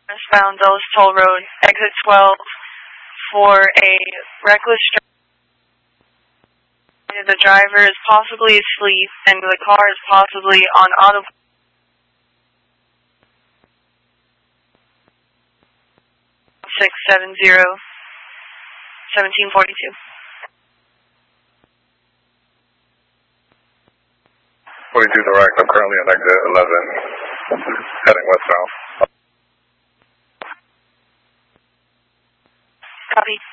Westbound Dulles Toll Road, exit 12, for a reckless drive. The driver is possibly asleep and the car is possibly on auto. 670 1742. 42 direct. I'm currently on exit 11, heading westbound. Copy.